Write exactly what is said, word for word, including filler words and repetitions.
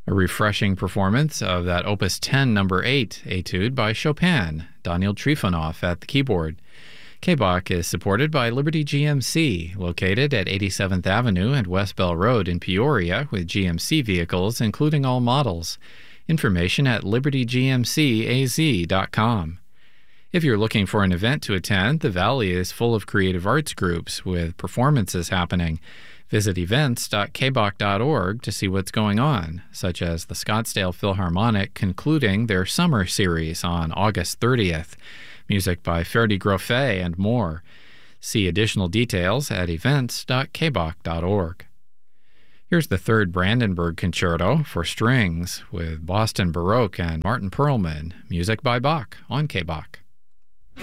A refreshing performance of that Opus ten number eight etude by Chopin, Daniel Trifonov at the keyboard. K B O C is supported by Liberty G M C, located at eighty-seventh Avenue and West Bell Road in Peoria, with G M C vehicles including all models. Information at liberty g m c a z dot com. If you're looking for an event to attend, the Valley is full of creative arts groups with performances happening. Visit events dot k b o c dot org to see what's going on, such as the Scottsdale Philharmonic concluding their summer series on August thirtieth, music by Ferdi Grofé, and more. See additional details at events dot k b o c dot org. Here's the third Brandenburg Concerto for strings with Boston Baroque and Martin Perlman, music by Bach on K B O C.